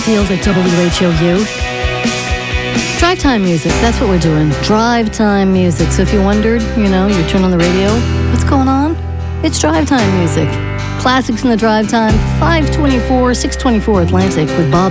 feels at WHOU. Drive time music, that's what we're doing. Drive time music. So if you wondered, you turn on the radio, what's going on? It's drive time music. Classics in the drive time, 524, 624 Atlantic with Bob